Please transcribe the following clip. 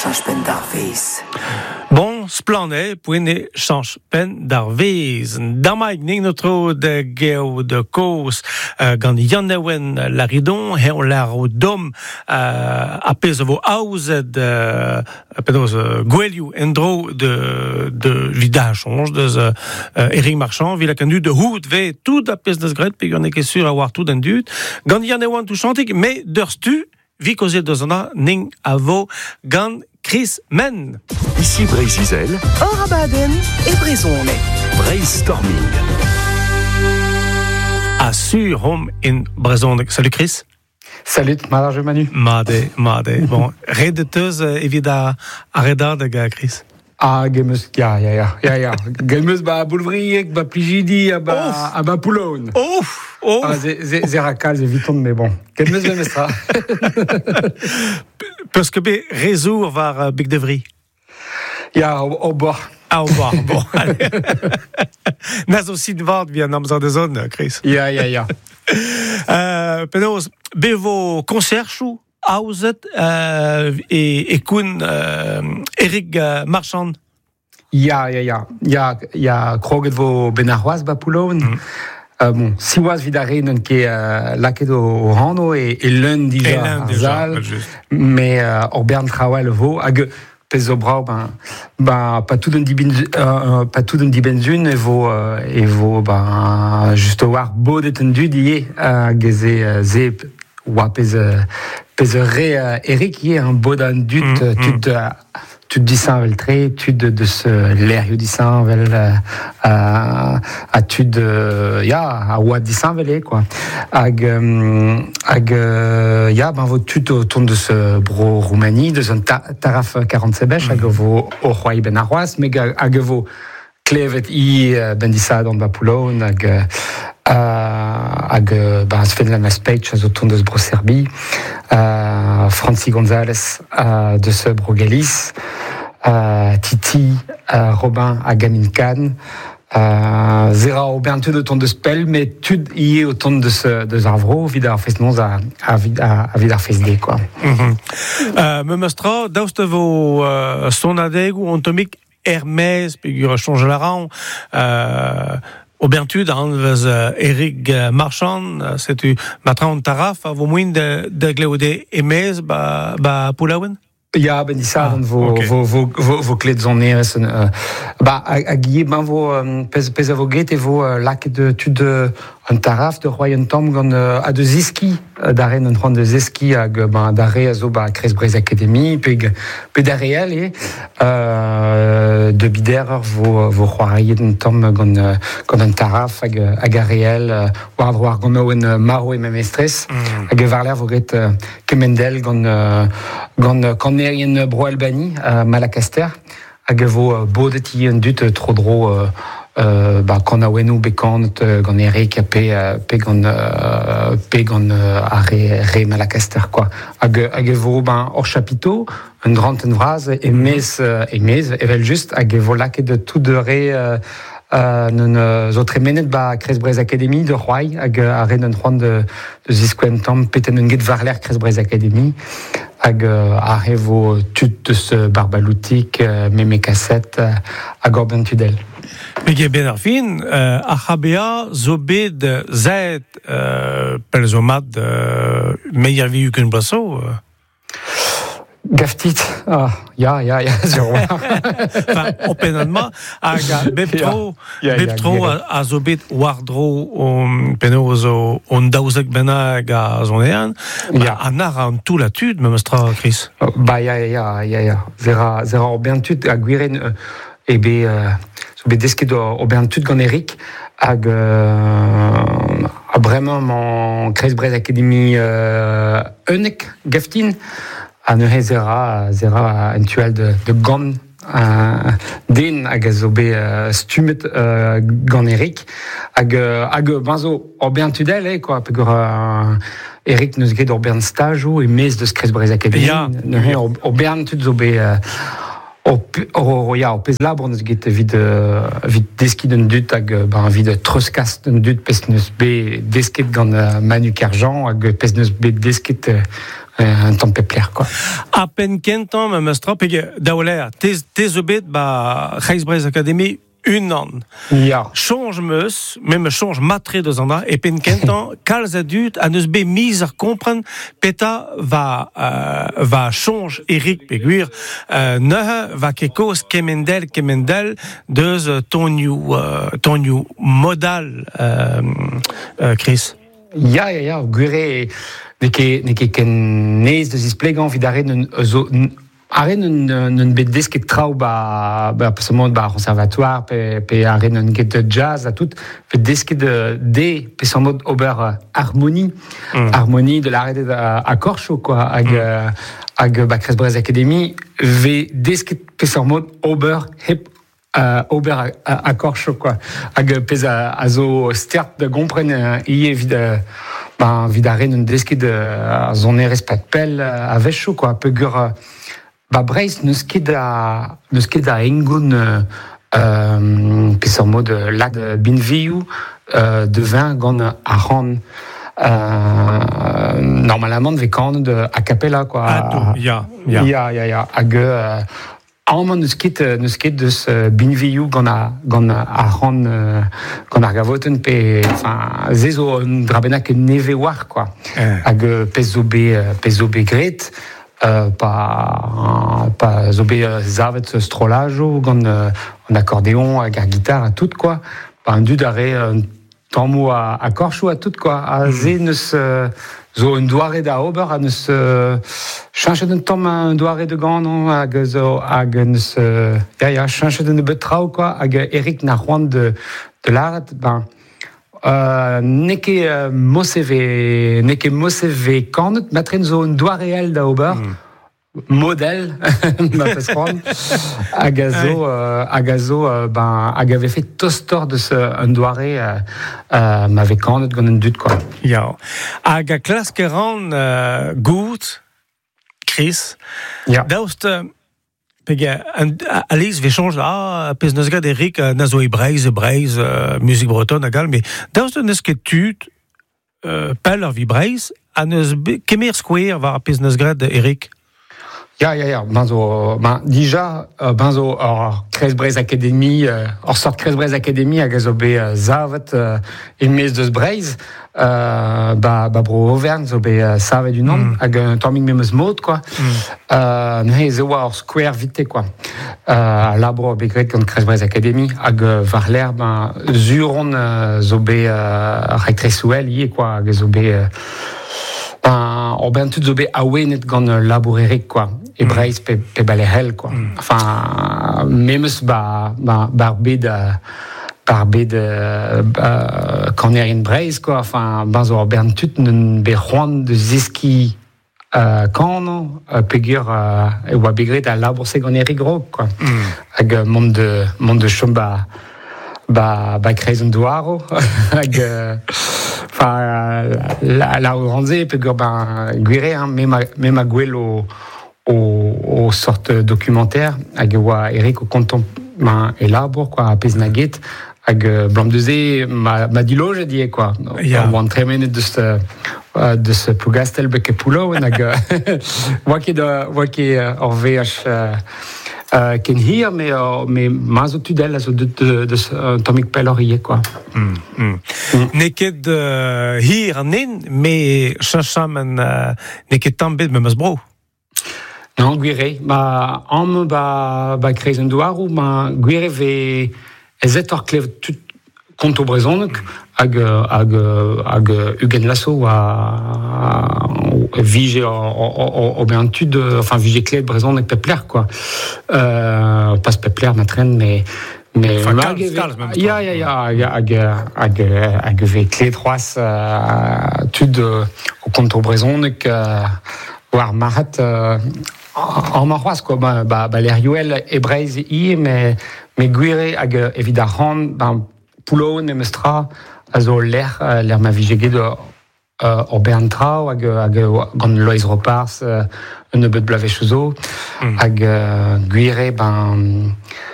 change pen d'arvez. Bon, splanet, poene change pen d'arvez. Damaig ning notre de geo de cos gant Yannewen Laridon, he on l'ar dom a pez vo aouzed pedoz gwelioù endro de vidachonj deus Eric Marchand, vilakendu de hout ve tout a pez deus gret, pe gant eke sur a war tout en dut. Gant Yannewen tout chantik, me deurstu, vi kozet deus ana ning a vo gant Chris Men. Ici Brézizel, Orabaden et Brezonnet. Brainstorming. Assur home in Brezonnet. Salut Chris. Salut, Malarge Manu. Made. Bon, redeteus evit a redad hag Chris. Ah, gemeus, ya. Gemeus ba boulevriek, ba plijidi, ba poulon. Oh. Ah, ze rakal, ze viton, mais bon. Gemeus bemestra. Peus que be rezour var Big Devry. Ya, au bord. Ah, au bord, bon. Naz o sit vart via an amzer de zon, Chris. Ya. Penaos, be vo koncerchou aouzet e koun Eric Marchand. Ya. Ya kroget vo benarroaz ba poulon. Bon, siwaz vidare n'en ket laket o rano e l'un dija zal, mais or bern trawel vo, hag pez o brao, pa tout an dibenzun e vo, just o war bodet an dud ie, hag ze oa pez re Eric ie an bod an dud tud disanvel tre, tud de ce l'erioù disanvel, a tud, a oa disanvel quoi. Hag, vo tud o tont de ce bro Roumanie, de son taraf 47 bech, hag vo o c'hoai ben arroaz, meg hag vo klevet ben disad an ba poulon, hag Sven Lamaspeit, zo tont de ce bro Serbi, Franci González de ce bro Galis, Titi, Robin à Gamin Khan, zera o bern tud o tont de spell, mais tud ie o tont de zarvro, vid ar fest noz a vid ar fest de, quoi. Me mestra, daoust vo sonadeg ou ontomik Hermès, pegur change la ran, o bentud an vez Eric Marchand, setu matra taraf a vo mouin de gleode emez ba poulaouen? Ya, ben disad vo klet zon neres. A guie, vo pez a vo get e vo laket de tud un taraf de roi un tom gant a de zeski, d'aren un ran de zeski hag d'are a zo Kres Brez Academy, pe d'are de bider vo c'hoariet un tom gant un taraf hag a real war gant oen maro e memestres, hag varler vo get kemendel gant nerien bro Albani, Malacaster, hag vo bodet i un dut tro dro quand a wenou bekant gant Eric pe gant re Malacaster, quoi. Hag vo hor chapiteau, un grand en vraz, emez evel just, hag vo laket de tout de re zo tremenet Kres Brez Academy de Roy, hag a re n'an c'hoant de ziskouem tamm peten un get varler Kres Brez Academy, hag a re vo tud de ce barbaloutik, meme kasset, hag or ben tudel. Pege ben ar fin, a c'habea zo bet zet pel zo mat meier viu ken braso. Gaftit, ya, zero. Open an ma, hag bep tro a zo bet wardro penoz on daouzek benag a zon ean, an ar an tout la tud, me mestra, Chris. Ya. Zera o ben tud a gwiren ebe desket o bern tud gant Eric, hag a bremañ an Kres Brez Academy eunek gaftin, a neuze zera un tuel de gant den hag a zo stumet gant Eric, hag benzo o bern tudel, quoi, pegur Eric neus get o bern stajou e mez deus Kres Brez Academy, o bern tud zo o pez labr neus get vid deskid un dut hag vid treuskast un dut pez neus be desket gant Manu Kerjan hag pez neus be desket un temps péplaire, quoi. A pen kentan, ma mestra, pege, daouler, tes obet, Reisbrez Academy, une an. Ja. Change meus, même change matre de zanda, et pen kentan, kalz adut, a neus be mis ar kompren, peta va change Eric Peguir, neuhe va kekos kemendel, deus tonniou modal, Chris. Ja, gure, neke ken nez deus isplegan vid arren un bet desket trao pesomont conservatoire pe arren un get de jazz a tout vet desket de pesomont ober harmonie de l'arrêt à Corcho quoi hag Kreisbrez Academy ve desket pesomont ober hip ober à Corcho quoi hag pez a zo stert de gompren vid arren un desket de zon respect pel a vecho quoi pegur Breiz neus ket a engoun pesor mod lad binviou de vin gant a ran normalement ve kant a capella quoi. Ja. Hag amman neus ket deus binviou gant a ran gant ar gavoten pe zezo un drabenak neve war quoi. Hag pez zo be gret. Pas zobe zavet strolajo gant un accordéon hag ar guitare a tout quoi un dud are tammo a Corcho a tout quoi a ze neus zo un doare da ober a neus chanchet un tamm un doare de gant hag neus chanchet un bet trao quoi hag Eric na c'hoant de l'aret neke moseve kanet matren zo un doa real da ober model ma pesron hag ave fet tostor de un doare m'ave kanet gant un dud quoi. Ja. Hag a klaskeran gout Chris. Ja. Daoust pege Alice ve change pez neus gad Eric na zo e Breiz musique bretonne agal mais daoust neus ket tut pel ar vi Breiz a neus kemer skouer var pez neus gad Eric. Ja, déjà, Kreisbrez Academy, or sort Kreisbrez Academy hag zo be zavet e mes deus Breiz, bro Auvergne zo be savet du nom, hag un tammig memeus mod, quoi. Ze oa or square vite, quoi. Labro be gret gant Kreisbrez Academy, hag var l'er, zuron zo be rektresouel ie, quoi, hag zo be... tout zo be awenet gant labour Eric, quoi. E Breiz pe balerel, quoi. Enfin, memeus bar bet kanerien Breiz, quoi. Enfin, zo ar bern tut n'en be c'hoant de zeski kan, pegur e oa begret a labour se gant Eric Rog, quoi. Hag mont de chom kreiz un doaro, hag... la oranze pegur gwire, même a gwell o sorte documentaire hag oa Eric o konton e labour quoi a pez naget hag blam deuze ma diloge die quoi oan tremenet deus plougastel beke poulo hag oa ket or VH ken hir mais ma zo tudel a zo deus tomik pel or ie quoi. Neket hir an nen, mais chacham neket tambet memeus bro. Non, gwire, kreiz un douarou, gwire ve ezet or klev tout konto brezonek hag Eugen Lasso a vije o bentud, enfin vije klev brezonek pepler, quoi. Pas pepler matren, mais hag ve klev troas tud o konto brezonek war mahat en marroise quoi l'air yuel e Breiz mais gwire hag evit ar ran poulo ne mestra a zo l'air ma vigege de o bern trao hag gant Lois Ropars un nebeut blavech zo hag gwire